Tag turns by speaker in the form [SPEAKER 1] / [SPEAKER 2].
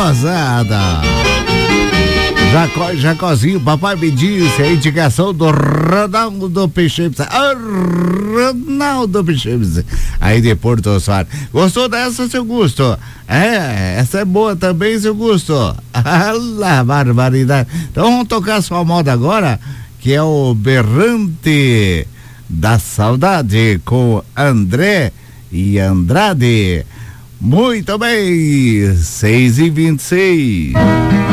[SPEAKER 1] gozada. Jacozinho, papai me disse a indicação do Ronaldo Peixes. Ronaldo Peixes. Aí de Porto Soares. Gostou dessa, seu Gusto? Essa é boa também, seu Gusto. Lá, barbaridade. Então vamos tocar sua moda agora, que é o Berrante da Saudade com André e Andrade. Muito bem, 6h26.